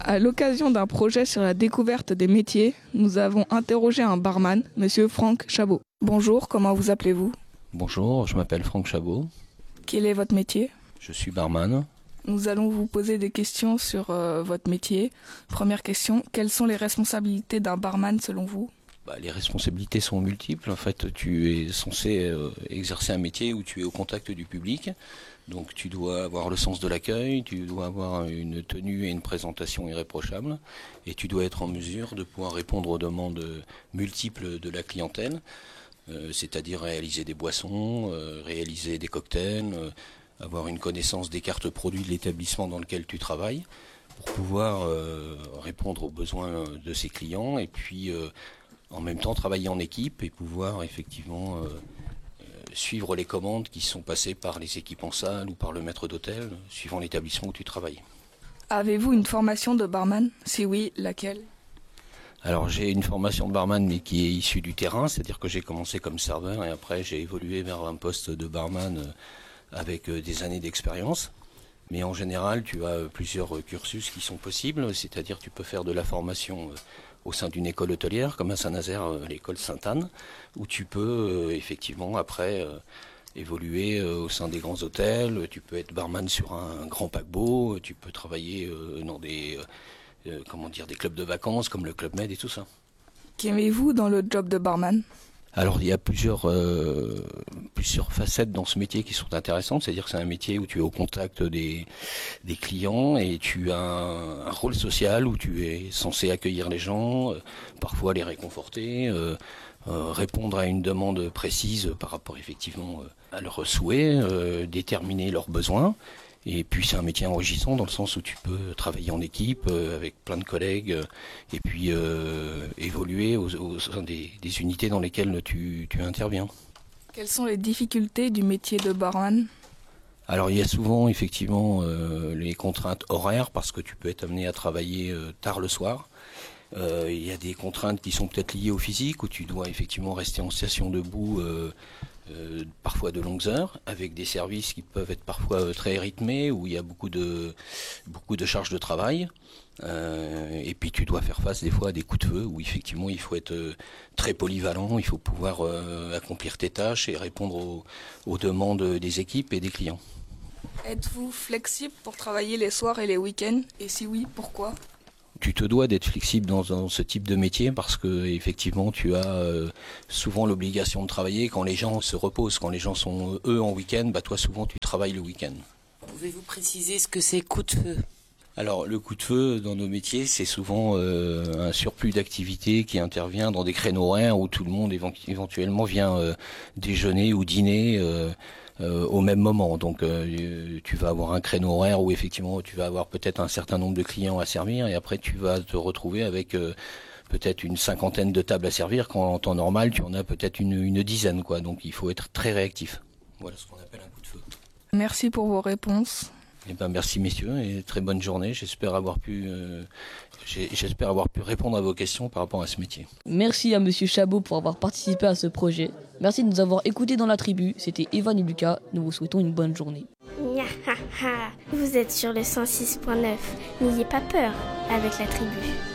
À l'occasion d'un projet sur la découverte des métiers, nous avons interrogé un barman, monsieur Franck Chabot. Bonjour, comment vous appelez-vous ? Bonjour, je m'appelle Franck Chabot. Quel est votre métier ? Je suis barman. Nous allons vous poser des questions sur votre métier. Première question, quelles sont les responsabilités d'un barman selon vous ? Les responsabilités sont multiples. En fait, tu es censé exercer un métier où tu es au contact du public. Donc tu dois avoir le sens de l'accueil, tu dois avoir une tenue et une présentation irréprochables. Et tu dois être en mesure de pouvoir répondre aux demandes multiples de la clientèle. C'est-à-dire réaliser des boissons, réaliser des cocktails, avoir une connaissance des cartes produits de l'établissement dans lequel tu travailles pour pouvoir répondre aux besoins de ses clients et puis en même temps travailler en équipe et pouvoir effectivement suivre les commandes qui sont passées par les équipes en salle ou par le maître d'hôtel, suivant l'établissement où tu travailles. Avez-vous une formation de barman ? Si oui, laquelle ? Alors j'ai une formation de barman mais qui est issue du terrain, c'est-à-dire que j'ai commencé comme serveur et après j'ai évolué vers un poste de barman avec des années d'expérience. Mais en général, tu as plusieurs cursus qui sont possibles, c'est-à-dire tu peux faire de la formation au sein d'une école hôtelière, comme à Saint-Nazaire, l'école Sainte-Anne, où tu peux effectivement après évoluer au sein des grands hôtels, tu peux être barman sur un grand paquebot, tu peux travailler dans des clubs de vacances comme le Club Med et tout ça. Qu'aimez-vous dans le job de barman ? Alors il y a plusieurs facettes dans ce métier qui sont intéressantes, c'est-à-dire que c'est un métier où tu es au contact des clients et tu as un rôle social où tu es censé accueillir les gens, parfois les réconforter, répondre à une demande précise par rapport effectivement à leurs souhaits, déterminer leurs besoins. Et puis c'est un métier enrichissant dans le sens où tu peux travailler en équipe avec plein de collègues et puis évoluer au sein des unités dans lesquelles tu interviens. Quelles sont les difficultés du métier de barman ? Alors il y a souvent effectivement les contraintes horaires parce que tu peux être amené à travailler tard le soir. Il y a des contraintes qui sont peut-être liées au physique où tu dois effectivement rester en station debout parfois de longues heures, avec des services qui peuvent être parfois très rythmés, où il y a beaucoup de charges de travail. Et puis tu dois faire face des fois à des coups de feu, où effectivement il faut être très polyvalent, il faut pouvoir accomplir tes tâches et répondre aux demandes des équipes et des clients. Êtes-vous flexible pour travailler les soirs et les week-ends ? Et si oui, pourquoi ? Tu te dois d'être flexible dans ce type de métier parce que effectivement tu as souvent l'obligation de travailler quand les gens se reposent, quand les gens sont eux en week-end, toi souvent tu travailles le week-end. Pouvez-vous préciser ce que c'est coup de feu ? Alors le coup de feu dans nos métiers c'est souvent un surplus d'activité qui intervient dans des créneaux horaires où tout le monde éventuellement vient déjeuner ou dîner au même moment. Donc tu vas avoir un créneau horaire où effectivement tu vas avoir peut-être un certain nombre de clients à servir et après tu vas te retrouver avec peut-être une cinquantaine de tables à servir quand en temps normal tu en as peut-être une dizaine quoi. Donc il faut être très réactif. Voilà ce qu'on appelle un coup de feu. Merci pour vos réponses. Merci messieurs et très bonne journée. J'espère avoir pu répondre à vos questions par rapport à ce métier. Merci à monsieur Chabot pour avoir participé à ce projet. Merci de nous avoir écoutés dans la tribu. C'était Evan et Lucas. Nous vous souhaitons une bonne journée. Vous êtes sur le 106.9. N'ayez pas peur avec la tribu.